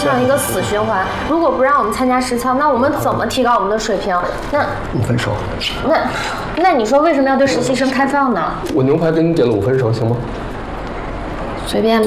成一个死循环。如果不让我们参加实操，那我们怎么提高我们的水平？那 5分熟。 那你说为什么要对实习生开放呢？ 我牛排给你点了5分熟，行吗？ 随便。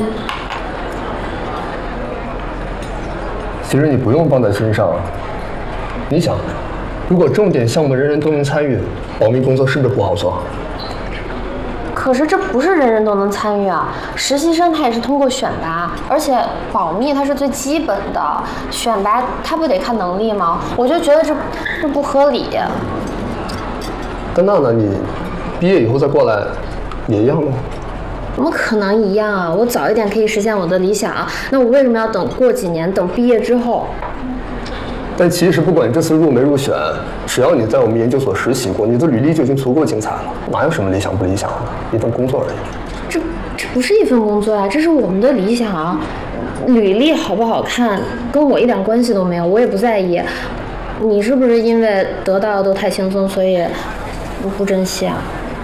其实你不用放在心上。你想，如果重点项目人人都能参与，保密工作是不是不好做？ 可是这不是人人都能参与啊！实习生他也是通过选拔，而且保密它是最基本的，选拔他不得看能力吗？我就觉得这不合理。 跟娜，你毕业以后再过来，也一样吗？ 怎么可能一样啊！我早一点可以实现我的理想，那我为什么要等过几年，等毕业之后？ 但其实不管这次入没入选，只要你在我们研究所实习过，你的履历就已经足够精彩了，哪有什么理想不理想的，一份工作而已。 这不是一份工作啊，这是我们的理想啊！履历好不好看跟我一点关系都没有，我也不在意。你是不是因为得到的都太轻松，所以不珍惜啊？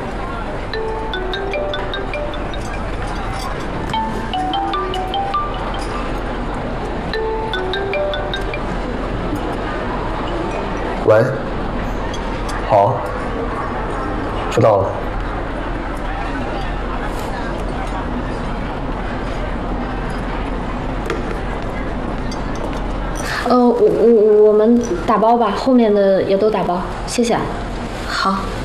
喂，好，知道了。我们打包吧，后面的也都打包，谢谢。好。